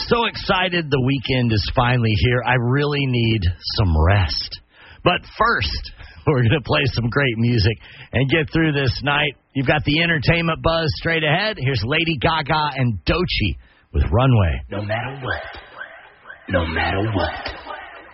So excited the weekend is finally here. I really need some rest. But first, we're going to play some great music and get through this night. You've got the entertainment buzz straight ahead. Here's Lady Gaga and Doechii with Runway. No matter what. No matter what.